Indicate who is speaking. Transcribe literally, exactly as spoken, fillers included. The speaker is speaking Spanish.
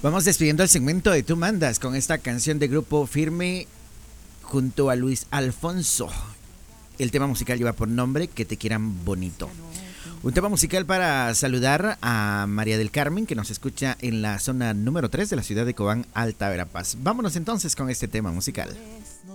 Speaker 1: Vamos despidiendo el segmento de Tú Mandas con esta canción de Grupo Firme junto a Luis Alfonso. El tema musical lleva por nombre Que te quieran bonito. Un tema musical para saludar a María del Carmen, que nos escucha en la zona número tres de la ciudad de Cobán, Alta Verapaz. Vámonos entonces con este tema musical.